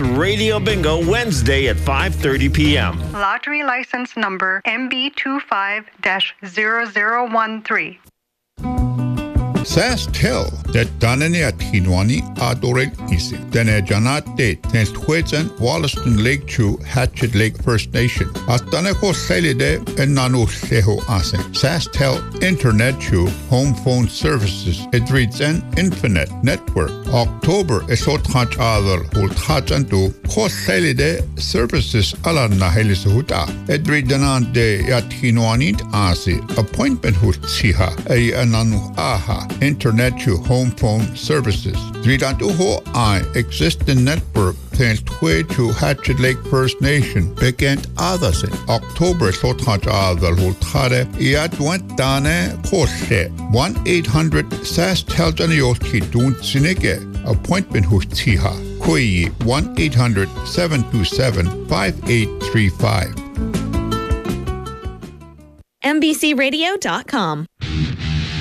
Radio Bingo Wednesday at 5:30 p.m. Lottery license number MB25-0013. SaskTel that Danani Atinwani Adorel Isi. Dene Janate Tens Twedzen Wollaston Lake Chew Hatchet Lake First Nation. Ataneko Selide and Nanu Seho Ase. SaskTel Internet Chew Home Phone Services. It reads an Infinite Network. October Esotach Adal Hultachantu Ko Selide Services Alana Helisuhuta. It read Danante Yatinwani Ase. Appointment Hutsiha A Ananu Aha. Internet to home phone services. Dridantuho I existing network tends to Hatchet Lake First Nation began others in October Sotach Adal Hultare Iadwentane Kose 1-800-SaskTel Dun Sineke appointment Hutiha Koyi 1-800-727-5835 NBCRadio.com